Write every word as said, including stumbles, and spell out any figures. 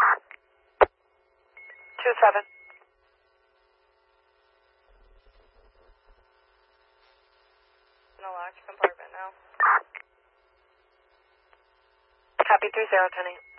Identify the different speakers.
Speaker 1: Two seven. In a locked compartment now. Copy three zero, Tenny.